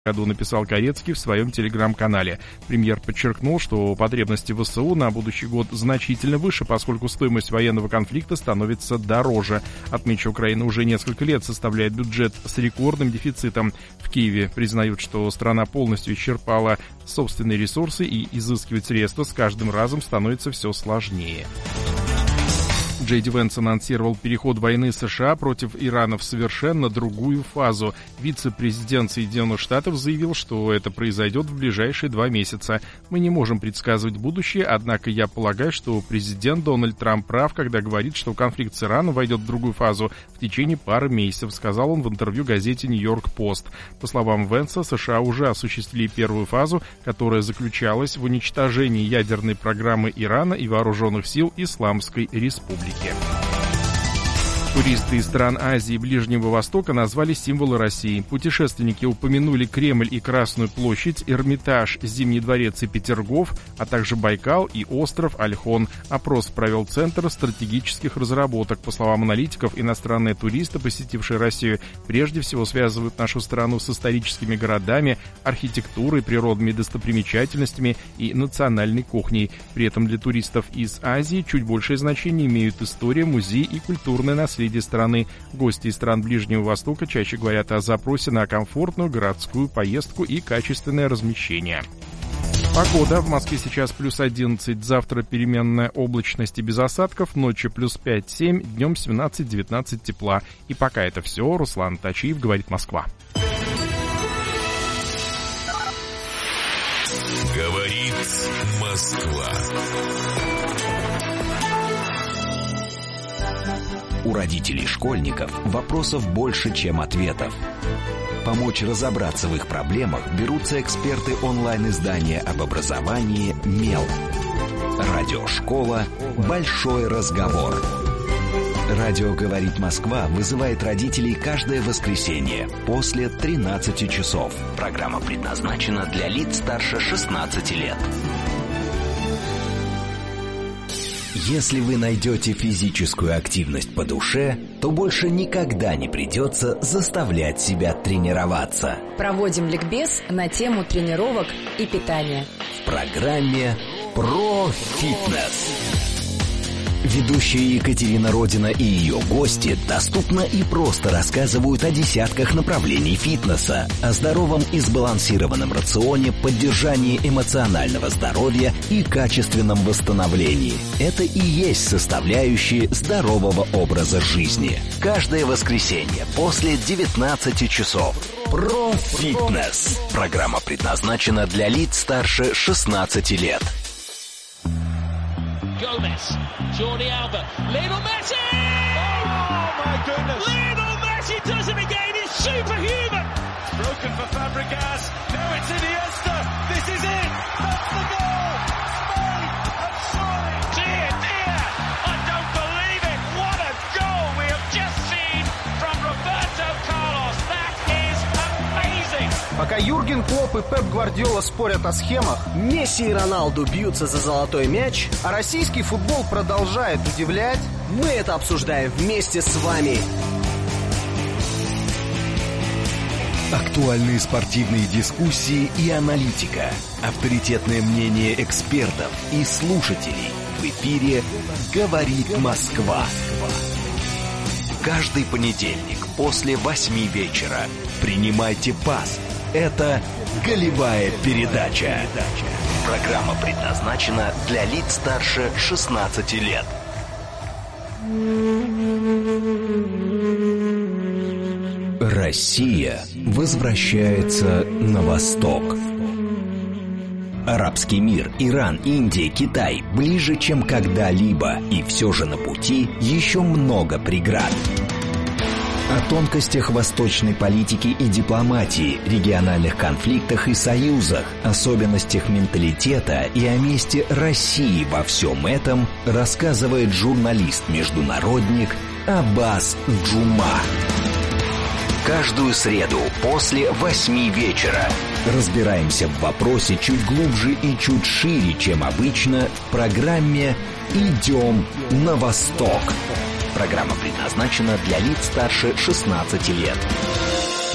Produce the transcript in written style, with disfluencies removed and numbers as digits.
году, написал Корецкий в своем телеграм-канале. Премьер подчеркнул, что потребности ВСУ на будущий год значительно выше, поскольку стоимость военного конфликта становится дороже. Отмечу, Украина уже несколько лет составляет бюджет с рекордным дефицитом. В Киеве признают, что страна полностью исчерпала собственные ресурсы и изыскивать средства с каждым разом становится все сложнее. Джей Ди Венс анонсировал переход войны США против Ирана в совершенно другую фазу. Вице-президент Соединенных Штатов заявил, что это произойдет в ближайшие 2 месяца. Мы не можем предсказывать будущее, однако я полагаю, что президент Дональд Трамп прав, когда говорит, что конфликт с Ираном войдет в другую фазу в течение пары месяцев, сказал он в интервью газете «Нью-Йорк Пост». По словам Венса, США уже осуществили первую фазу, которая заключалась в уничтожении ядерной программы Ирана и вооруженных сил Исламской Республики. Туристы из стран Азии и Ближнего Востока назвали символы России. Путешественники упомянули Кремль и Красную площадь, Эрмитаж, Зимний дворец и Петергоф, а также Байкал и остров Ольхон. Опрос провел Центр стратегических разработок. По словам аналитиков, иностранные туристы, посетившие Россию, прежде всего связывают нашу страну с историческими городами, архитектурой, природными достопримечательностями и национальной кухней. При этом для туристов из Азии чуть большее значение имеют история, музей и культурное наследие страны. Гости из стран Ближнего Востока чаще говорят о запросе на комфортную городскую поездку и качественное размещение. Погода. В Москве сейчас плюс 11, завтра переменная облачность и без осадков, ночью плюс 5-7, днем 17-19 тепла. И пока это все. Руслан Тачиев, говорит Москва. Говорит Москва. У родителей школьников вопросов больше, чем ответов. Помочь разобраться в их проблемах берутся эксперты онлайн-издания об образовании «Мел». Радиошкола «Большой разговор». Радио «Говорит Москва» вызывает родителей каждое воскресенье после 13 часов. Программа предназначена для лиц старше 16 лет. Если вы найдете физическую активность по душе, то больше никогда не придется заставлять себя тренироваться. Проводим ликбез на тему тренировок и питания. В программе «Про фитнес». Ведущая Екатерина Родина и ее гости доступно и просто рассказывают о десятках направлений фитнеса, о здоровом и сбалансированном рационе, поддержании эмоционального здоровья и качественном восстановлении. Это и есть составляющие здорового образа жизни. Каждое воскресенье после 19 часов. Про фитнес. Программа предназначена для лиц старше 16 лет. Gomez, Jordi Alba, Lionel Messi! Oh my goodness! Lionel Messi does it again, he's superhuman! Broken for Fabregas, now it's Iniesta, this is it! That's the goal! It's made, and surely! Dear, dear! I don't believe it! What a goal we have just seen from Roberto Carlos! That is amazing! Пока Юрген Клопп и Пеп Гвардиола спорят о схемах, Месси и Роналду бьются за золотой мяч, а российский футбол продолжает удивлять, мы это обсуждаем вместе с вами. Актуальные спортивные дискуссии и аналитика, авторитетное мнение экспертов и слушателей. В эфире «Говорит Москва». Каждый понедельник после 8 вечера принимайте пас. Это «Голевая передача». Программа предназначена для лиц старше 16 лет. Россия возвращается на восток. Арабский мир, Иран, Индия, Китай ближе, чем когда-либо. И все же на пути еще много преград. О тонкостях восточной политики и дипломатии, региональных конфликтах и союзах, особенностях менталитета и о месте России во всем этом рассказывает журналист-международник Аббас Джума. Каждую среду после 8 вечера разбираемся в вопросе чуть глубже и чуть шире, чем обычно, в программе «Идем на восток». Программа предназначена для лиц старше 16 лет.